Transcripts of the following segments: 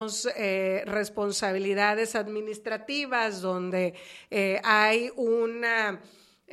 tenemos responsabilidades administrativas, donde hay una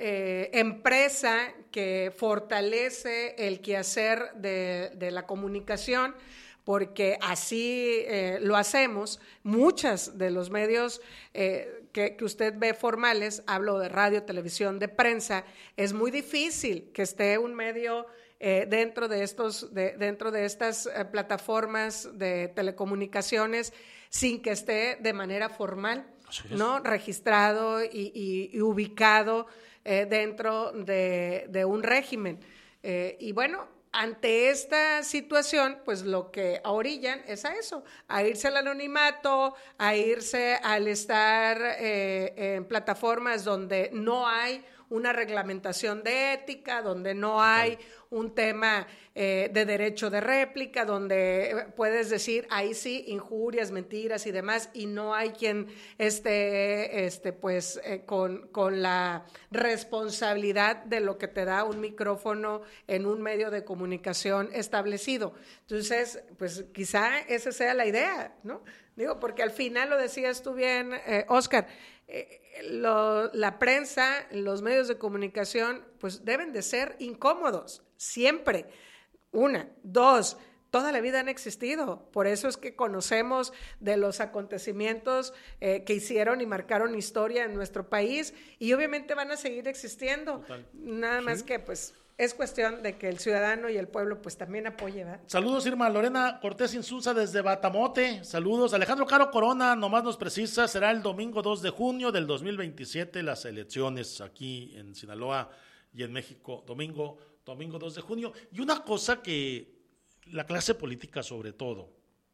empresa que fortalece el quehacer de la comunicación, porque así lo hacemos. Muchas de los medios que usted ve formales, hablo de radio, televisión, de prensa, es muy difícil que esté un medio dentro de estas plataformas de telecomunicaciones sin que esté de manera formal, ¿no? Registrado y ubicado dentro de un régimen. Y bueno, ante esta situación, pues lo que orillan es a eso, a irse al anonimato, a irse al estar en plataformas donde no hay una reglamentación de ética, donde no hay un tema de derecho de réplica, donde puedes decir ahí sí injurias, mentiras y demás, y no hay quien esté con la responsabilidad de lo que te da un micrófono en un medio de comunicación establecido. Entonces, pues quizá esa sea la idea, ¿no? Digo, porque al final lo decías tú bien, Oscar, la prensa, los medios de comunicación, pues deben de ser incómodos, siempre. Una, dos, toda la vida han existido, por eso es que conocemos de los acontecimientos que hicieron y marcaron historia en nuestro país, y obviamente van a seguir existiendo. Total. Nada más que pues es cuestión de que el ciudadano y el pueblo pues también apoye, ¿verdad? Saludos, Irma. Lorena Cortés Insunza desde Batamote. Saludos. Alejandro Caro Corona nomás nos precisa, será el domingo 2 de junio del 2027 las elecciones aquí en Sinaloa y en México. Domingo 2 de junio. Y una cosa que la clase política sobre todo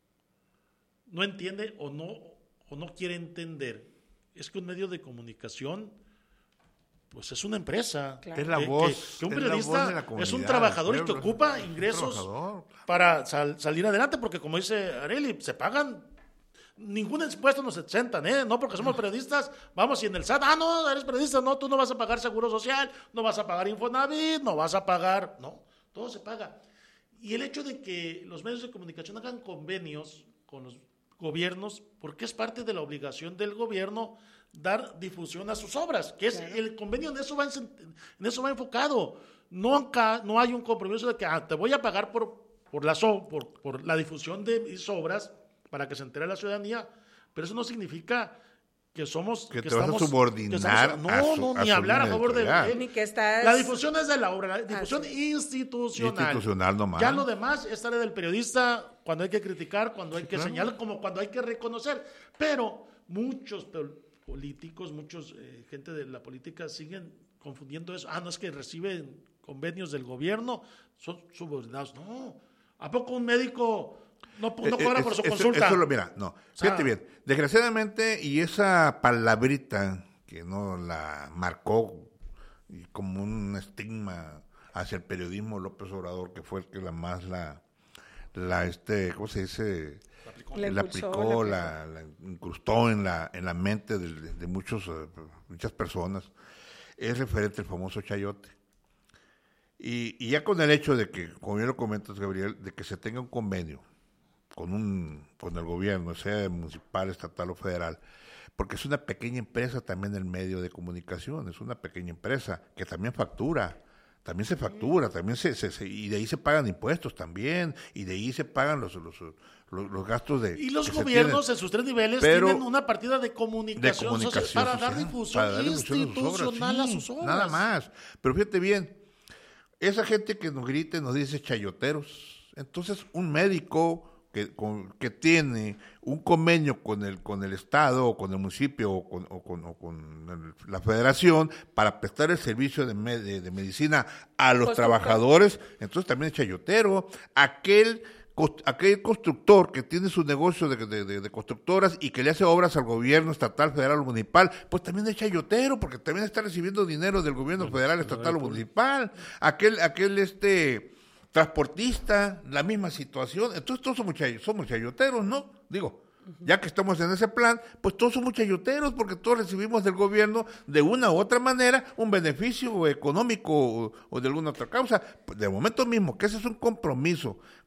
no entiende o no quiere entender es que un medio de comunicación pues es una empresa. Claro. Es la voz. Que un periodista es un trabajador y que ocupa ingresos para salir adelante, porque como dice Arely, se pagan, ningún impuesto nos exentan, no porque somos periodistas, vamos y en el SAT, no, eres periodista, no, tú no vas a pagar seguro social, no vas a pagar Infonavit, no vas a pagar, no, todo se paga. Y el hecho de que los medios de comunicación hagan convenios con los gobiernos, porque es parte de la obligación del gobierno dar difusión a sus obras, que es claro. El convenio en eso va enfocado. No hay un compromiso de que te voy a pagar por la difusión de mis obras para que se entere la ciudadanía, pero eso no significa que somos que te vas a subordinar ni hablar a favor de ni que estás... La difusión es de la obra, la difusión institucional nomás. Ya lo demás es tarea del periodista cuando hay que criticar, cuando hay que señalar, como cuando hay que reconocer, pero muchos políticos, gente de la política siguen confundiendo eso. No es que reciben convenios del gobierno, son subordinados. No, ¿a poco un médico no cobra por su consulta? Mira, no, fíjate bien, desgraciadamente, y esa palabrita que no la marcó como un estigma hacia el periodismo López Obrador, que fue el que ¿cómo se dice? La aplicó, la incrustó en la mente de muchas personas, es referente al famoso chayote. Y ya con el hecho de que, como bien lo comentas, Gabriel, de que se tenga un convenio con el gobierno, sea municipal, estatal o federal, porque es una pequeña empresa también el medio de comunicación, es una pequeña empresa que también factura. También se factura, también y de ahí se pagan impuestos también, y de ahí se pagan los gastos de... Y los gobiernos en sus tres niveles tienen una partida de comunicación social para dar difusión institucional a sus obras. Nada más. Pero fíjate bien, esa gente que nos grita y nos dice chayoteros, entonces un médico que tiene un convenio con el Estado o con el municipio o con la federación para prestar el servicio de medicina a los trabajadores, entonces también es chayotero. Aquel constructor que tiene su negocio de constructoras y que le hace obras al gobierno estatal, federal o municipal, pues también es chayotero, porque también está recibiendo dinero del gobierno federal, estatal o municipal. Aquel transportista, la misma situación. Entonces todos somos chayoteros, ¿no? Digo, ya que estamos en ese plan, pues todos somos chayoteros, porque todos recibimos del gobierno de una u otra manera un beneficio económico o de alguna otra causa. Pues de momento mismo, que ese es un compromiso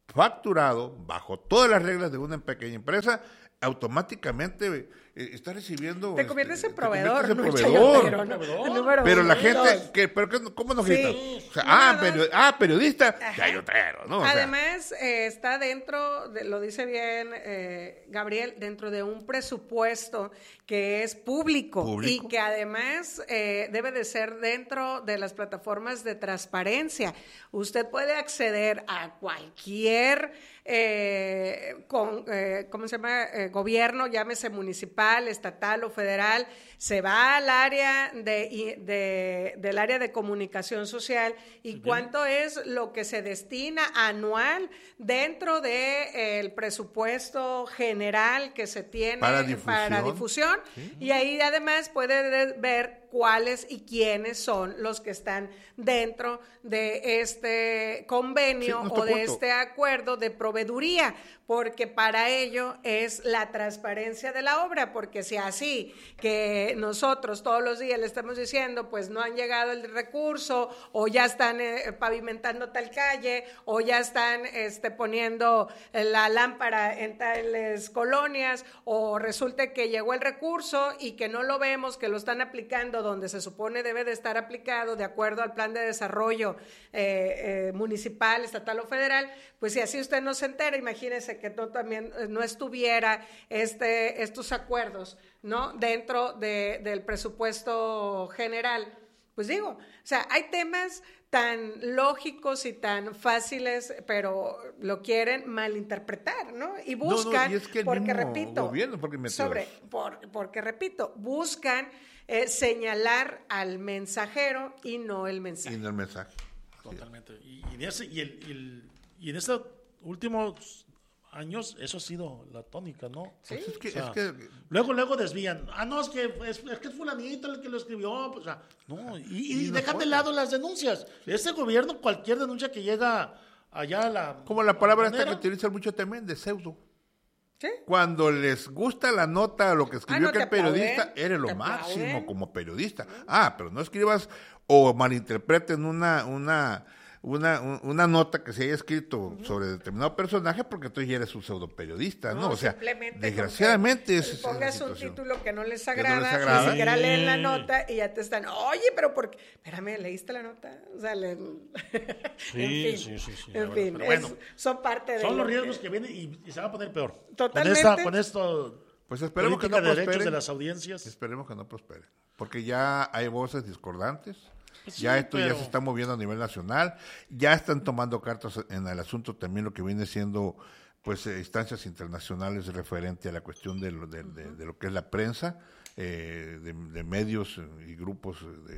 facturado bajo todas las reglas de una pequeña empresa, automáticamente está recibiendo... Te conviertes en proveedor, no chayotero, ¿no? Pero la gente, ¿cómo nos grita? O sea, periodista, chayotero, ¿no? Además, está dentro, lo dice bien Gabriel, dentro de un presupuesto que es público y que además debe de ser dentro de las plataformas de transparencia. Usted puede acceder a cualquier ¿cómo se llama? Gobierno, llámese municipal, estatal o federal, se va al área del área de comunicación social y cuánto es lo que se destina anual dentro del presupuesto general que se tiene para difusión. Sí. Y ahí además puede ver cuáles y quiénes son los que están dentro de este convenio o de este acuerdo de proveeduría, porque para ello es la transparencia de la obra, porque si así que nosotros todos los días le estamos diciendo, pues no han llegado el recurso, o ya están pavimentando tal calle, o ya están poniendo la lámpara en tales colonias, o resulta que llegó el recurso y que no lo vemos, que lo están aplicando donde se supone debe de estar aplicado de acuerdo al plan de desarrollo municipal, estatal o federal, pues si así usted no se entera, imagínese que no estuviera estos acuerdos, ¿no? Dentro del presupuesto general. Pues digo, o sea, hay temas tan lógicos y tan fáciles, pero lo quieren malinterpretar, ¿no? Y buscan, y es que porque repito, porque repito, buscan señalar al mensajero y no el mensaje. Y no el mensaje. Totalmente. Y en estos últimos años eso ha sido la tónica, ¿no? Sí. Pues es que luego desvían. No, es que es fulanito el que lo escribió. Pues, no, y dejan de lado las denuncias. Este gobierno, cualquier denuncia que llega allá a la... Como la palabra esta que utilizan mucho también, de pseudo. ¿Sí? Cuando les gusta la nota, lo que escribió que el periodista, eres lo máximo aplauden como periodista. Pero no escribas o malinterpreten una nota que se haya escrito sobre determinado personaje, porque tú ya eres un pseudo periodista, ¿no? O sea, desgraciadamente pongas un título que no les agrada, ni siquiera leen la nota y ya te están, oye, pero ¿por qué? Espérame, ¿leíste la nota? O sea, sí. En fin, pero bueno, son parte de... Son los riesgos que vienen y se va a poner peor. Totalmente. Con esto... Pues esperemos que no prospere. Derechos de las audiencias. Esperemos que no prospere, porque ya hay voces discordantes. Sí, ya esto ya se está moviendo a nivel nacional, ya están tomando cartas en el asunto también lo que viene siendo pues instancias internacionales referente a la cuestión de lo que es la prensa, de medios y grupos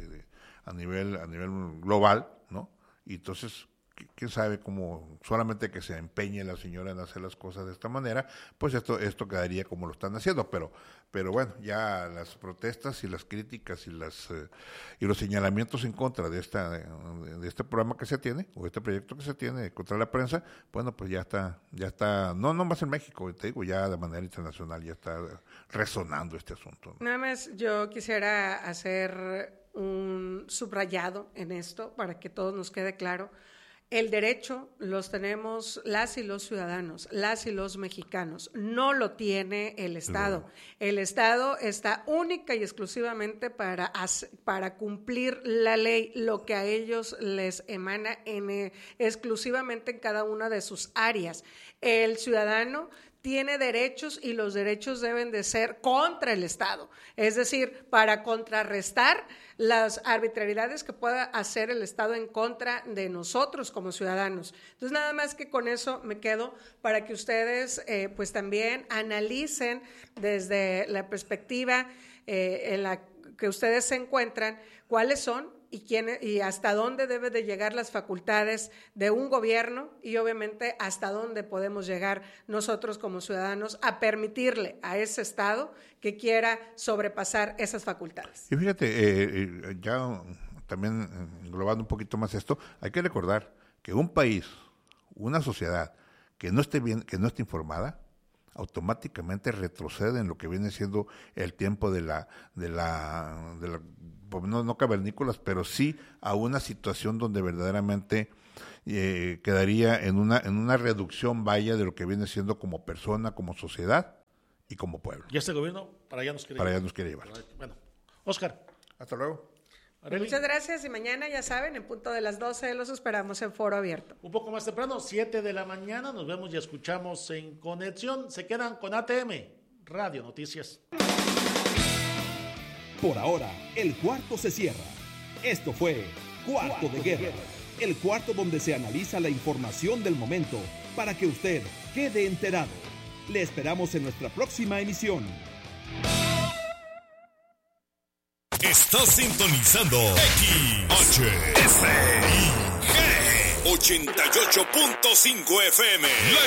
a nivel global, ¿no? Y entonces, quién sabe cómo, solamente que se empeñe la señora en hacer las cosas de esta manera, pues esto quedaría como lo están haciendo, pero bueno, ya las protestas y las críticas y los señalamientos en contra de este programa que se tiene, o este proyecto que se tiene contra la prensa, bueno, pues ya está, no más en México, te digo, ya de manera internacional ya está resonando este asunto, ¿no? Nada más yo quisiera hacer un subrayado en esto para que todo nos quede claro. El derecho los tenemos las y los ciudadanos, las y los mexicanos, no lo tiene el Estado. El Estado está única y exclusivamente para cumplir la ley, lo que a ellos les emana exclusivamente en cada una de sus áreas. El ciudadano tiene derechos y los derechos deben de ser contra el Estado, es decir, para contrarrestar las arbitrariedades que pueda hacer el Estado en contra de nosotros como ciudadanos. Entonces, nada más que con eso me quedo para que ustedes pues también analicen desde la perspectiva en la que ustedes se encuentran, cuáles son y hasta dónde debe de llegar las facultades de un gobierno y obviamente hasta dónde podemos llegar nosotros como ciudadanos a permitirle a ese Estado que quiera sobrepasar esas facultades. Y fíjate, ya también englobando un poquito más esto, hay que recordar que un país, una sociedad que no esté bien, que no esté informada, automáticamente retrocede en lo que viene siendo el tiempo de la no cavernícolas, pero sí a una situación donde verdaderamente quedaría en una reducción vaya de lo que viene siendo como persona, como sociedad y como pueblo. Y este gobierno para allá nos quiere llevar. Bueno, Oscar. Hasta luego. Muchas gracias y mañana, ya saben, en punto de las 12 los esperamos en Foro Abierto. Un poco más temprano, 7 de la mañana, nos vemos y escuchamos en Conexión. Se quedan con ATM, Radio Noticias. Por ahora, el cuarto se cierra. Esto fue Cuarto de Guerra, el cuarto donde se analiza la información del momento para que usted quede enterado. Le esperamos en nuestra próxima emisión. Estás sintonizando XHSIG 88.5 FM.